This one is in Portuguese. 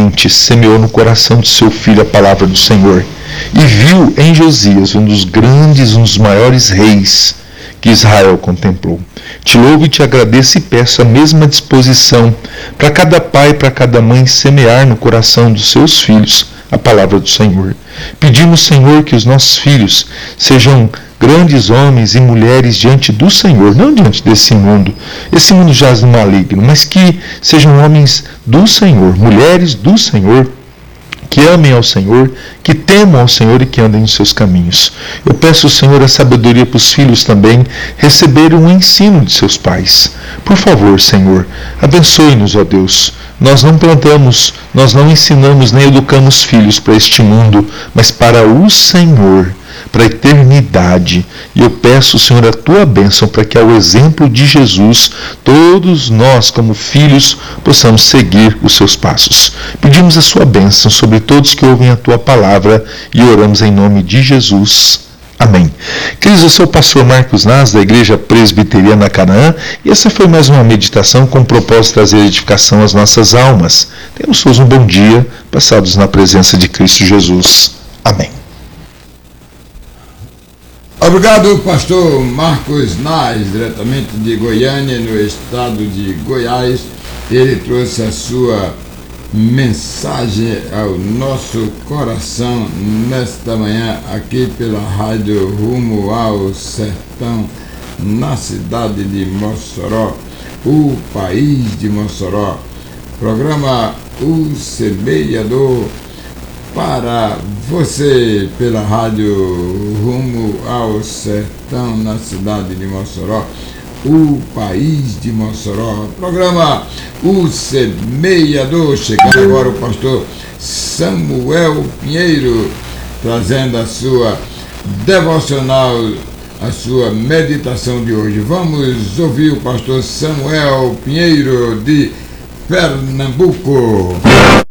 sabiamente semeou no coração de seu filho a palavra do Senhor e viu em Josias um dos maiores reis que Israel contemplou. Te louvo e te agradeço e peço a mesma disposição para cada pai e para cada mãe semear no coração dos seus filhos a palavra do Senhor. Pedimos, Senhor, que os nossos filhos sejam grandes homens e mulheres diante do Senhor, não diante desse mundo. Esse mundo jaz no maligno, mas que sejam homens do Senhor, mulheres do Senhor, que amem ao Senhor, que temam ao Senhor e que andem nos seus caminhos. Eu peço ao Senhor a sabedoria para os filhos também receberem o ensino de seus pais. Por favor, Senhor, abençoe-nos, ó Deus. Nós não plantamos, nós não ensinamos nem educamos filhos para este mundo, mas para o Senhor, para a eternidade. E eu peço, Senhor, a tua bênção para que, ao exemplo de Jesus, todos nós, como filhos, possamos seguir os seus passos. Pedimos a sua bênção sobre todos que ouvem a tua palavra e oramos em nome de Jesus. Amém. Queridos, eu sou o pastor Marcos Nas, da Igreja Presbiteriana Canaã, e essa foi mais uma meditação com o propósito de trazer edificação às nossas almas. Tenhamos todos um bom dia, passados na presença de Cristo Jesus. Amém. Obrigado, pastor Marcos Nas, diretamente de Goiânia, no estado de Goiás. Ele trouxe a sua mensagem ao nosso coração nesta manhã, aqui pela rádio Rumo ao Sertão, na cidade de Mossoró, o país de Mossoró. Programa O Semeador para você pela rádio Rumo ao Sertão, na cidade de Mossoró, o país de Mossoró. Programa O Semeador. Chegando agora o pastor Samuel Pinheiro, trazendo a sua devocional, a sua meditação de hoje. Vamos ouvir o pastor Samuel Pinheiro, de Pernambuco.